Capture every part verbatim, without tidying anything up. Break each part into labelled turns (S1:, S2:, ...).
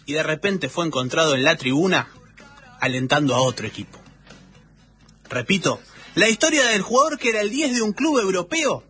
S1: y de repente fue encontrado en la tribuna alentando a otro equipo. Repito, la historia del jugador que era el diez de un club europeo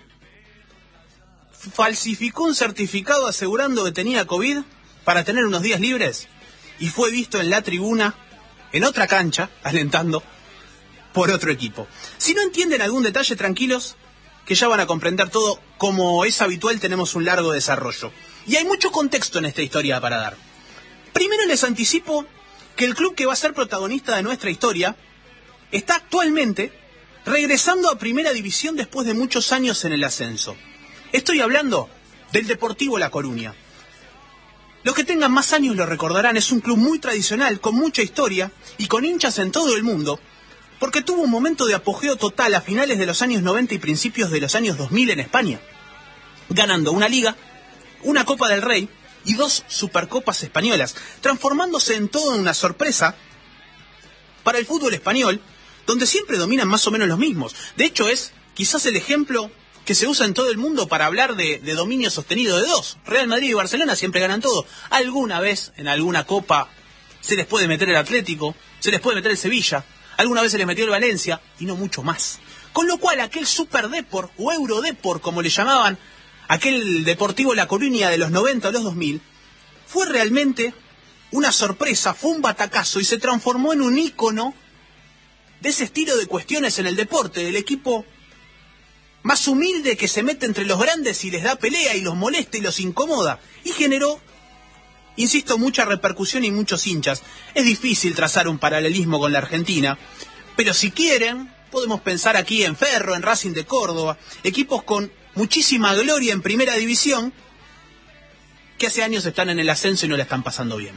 S1: falsificó un certificado asegurando que tenía COVID para tener unos días libres y fue visto en la tribuna, en otra cancha, alentando por otro equipo. Si no entienden algún detalle, tranquilos, que ya van a comprender todo. Como es habitual, tenemos un largo desarrollo. Y hay mucho contexto en esta historia para dar. Primero les anticipo que el club que va a ser protagonista de nuestra historia está actualmente regresando a Primera División después de muchos años en el ascenso. Estoy hablando del Deportivo La Coruña. Los que tengan más años lo recordarán, es un club muy tradicional, con mucha historia y con hinchas en todo el mundo, porque tuvo un momento de apogeo total a finales de los años noventa y principios de los años dos mil en España, ganando una Liga, una Copa del Rey y dos Supercopas españolas, transformándose en toda una sorpresa para el fútbol español, donde siempre dominan más o menos los mismos. De hecho, es quizás el ejemplo que se usa en todo el mundo para hablar de, de dominio sostenido de dos. Real Madrid y Barcelona siempre ganan todo. Alguna vez, en alguna copa, se les puede meter el Atlético, se les puede meter el Sevilla, alguna vez se les metió el Valencia, y no mucho más. Con lo cual, aquel Superdepor, o Eurodepor, como le llamaban, aquel Deportivo La Coruña de los noventa o los dos mil, fue realmente una sorpresa, fue un batacazo, y se transformó en un ícono de ese estilo de cuestiones en el deporte, del equipo más humilde que se mete entre los grandes y les da pelea y los molesta y los incomoda. Y generó, insisto, mucha repercusión y muchos hinchas. Es difícil trazar un paralelismo con la Argentina, pero si quieren, podemos pensar aquí en Ferro, en Racing de Córdoba, equipos con muchísima gloria en Primera División, que hace años están en el ascenso y no la están pasando bien.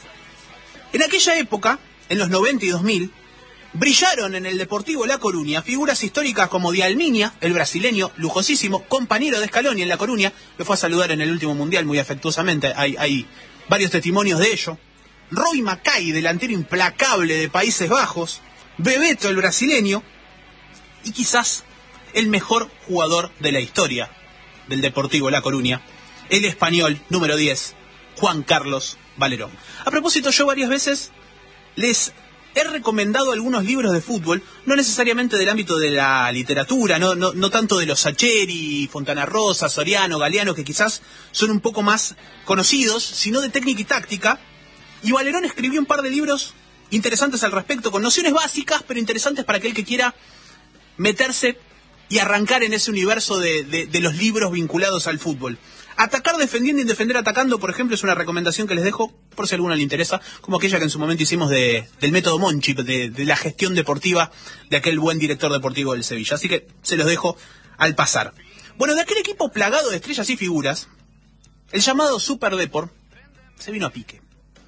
S1: En aquella época, en los noventa y dos mil, brillaron en el Deportivo La Coruña figuras históricas como Di Alminia, el brasileño, lujosísimo, compañero de Scaloni en La Coruña, lo fue a saludar en el último mundial muy afectuosamente, hay, hay varios testimonios de ello. Roy Mackay, delantero implacable de Países Bajos, Bebeto, el brasileño, y quizás el mejor jugador de la historia del Deportivo La Coruña, el español número diez, Juan Carlos Valerón. A propósito, yo varias veces les he recomendado algunos libros de fútbol, no necesariamente del ámbito de la literatura, no, no, no tanto de los Sacheri, Fontana Rosa, Soriano, Galeano, que quizás son un poco más conocidos, sino de técnica y táctica. Y Valerón escribió un par de libros interesantes al respecto, con nociones básicas, pero interesantes para aquel que quiera meterse y arrancar en ese universo de, de, de los libros vinculados al fútbol. Atacar defendiendo y defender atacando, por ejemplo, es una recomendación que les dejo, por si a alguno le interesa, como aquella que en su momento hicimos de, del método Monchi, de, de la gestión deportiva de aquel buen director deportivo del Sevilla. Así que se los dejo al pasar. Bueno, de aquel equipo plagado de estrellas y figuras, el llamado Superdepor se vino a pique.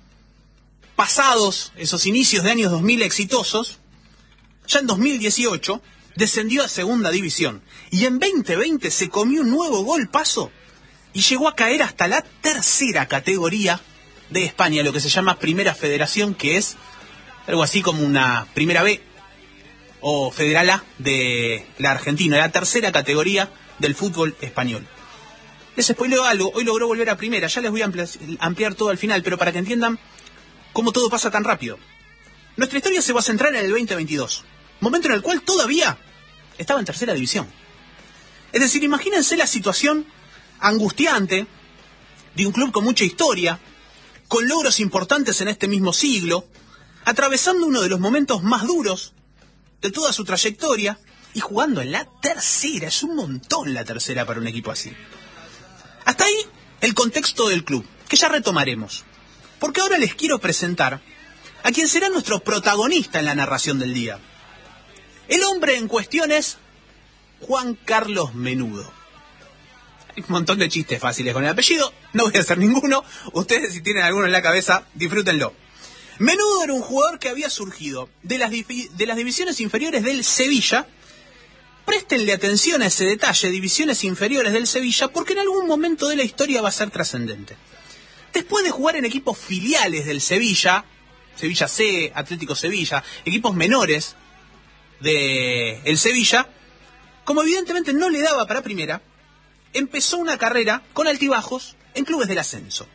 S1: Pasados esos inicios de años dos mil exitosos, ya en dos mil dieciocho descendió a Segunda División y en veinte veinte se comió un nuevo golpazo y llegó a caer hasta la tercera categoría de España, lo que se llama Primera Federación, que es algo así como una Primera B o Federal A de la Argentina, la tercera categoría del fútbol español. Les spoileo algo, hoy logró volver a Primera, ya les voy a ampli- ampliar todo al final, pero para que entiendan cómo todo pasa tan rápido. Nuestra historia se va a centrar en el veinte veintidós, momento en el cual todavía estaba en Tercera División. Es decir, imagínense la situación angustiante de un club con mucha historia, con logros importantes en este mismo siglo, atravesando uno de los momentos más duros de toda su trayectoria y jugando en la tercera. Es un montón la tercera para un equipo así. Hasta ahí el contexto del club, que ya retomaremos, porque ahora les quiero presentar a quien será nuestro protagonista en la narración del día. El hombre en cuestión es Juan Carlos Menudo. Hay un montón de chistes fáciles con el apellido, no voy a hacer ninguno. Ustedes, si tienen alguno en la cabeza, disfrútenlo. Menudo era un jugador que había surgido de las, de las divisiones inferiores del Sevilla. Préstenle atención a ese detalle, divisiones inferiores del Sevilla, porque en algún momento de la historia va a ser trascendente. Después de jugar en equipos filiales del Sevilla, Sevilla C, Atlético Sevilla, equipos menores del Sevilla, como evidentemente no le daba para primera, empezó una carrera con altibajos en clubes del ascenso.